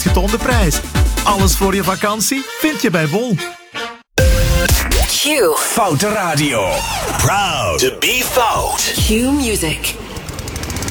getoonde prijs. Alles voor je vakantie vind je bij Bol. Q. Foute Radio. Proud to be fout. Q Music.